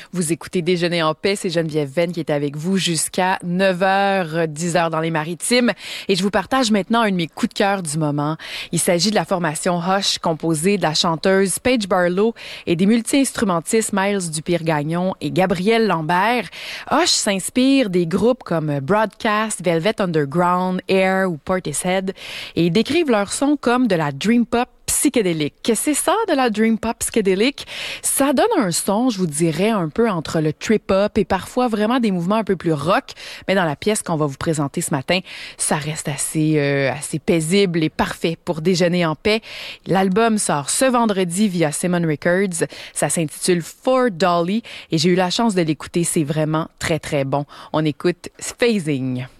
Vous écoutez Déjeuner en paix, c'est Geneviève Venn qui est avec vous jusqu'à 9h, 10h dans les Maritimes. Et je vous partage maintenant un de mes coups de cœur du moment. Il s'agit de la formation Hush, composée de la chanteuse Paige Barlow et des multi-instrumentistes Miles Dupire-Gagnon et Gabrielle Lambert. Hush s'inspire des groupes comme Broadcast, Velvet Underground, Air ou Portishead et ils décrivent leur son comme de la dream pop psychédélique. Qu'est-ce que c'est ça, de la dream pop psychédélique? Ça donne un son, je vous dirais, un peu entre le trip-hop et parfois vraiment des mouvements un peu plus rock. Mais dans la pièce qu'on va vous présenter ce matin, ça reste assez paisible et parfait pour déjeuner en paix. L'album sort ce vendredi via Simon Records. Ça s'intitule For Dolly et j'ai eu la chance de l'écouter. C'est vraiment très, très bon. On écoute Phasing.